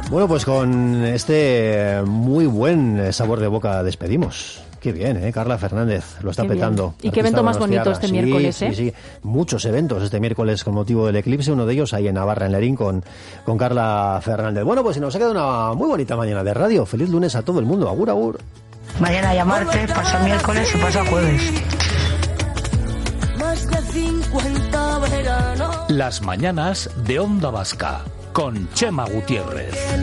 Bueno, pues con este muy buen sabor de boca despedimos. Qué bien, Carla Fernández, lo está petando. Y qué evento más bonito este miércoles, Sí, muchos eventos este miércoles con motivo del eclipse, uno de ellos ahí en Navarra, en Lerín, con Carla Fernández. Bueno, pues nos ha quedado una muy bonita mañana de radio. Feliz lunes a todo el mundo. Agur, agur. Mañana ya martes, pasa miércoles y pasa jueves. Más de 50 veranos. Las mañanas de Onda Vasca, con Chema Gutiérrez.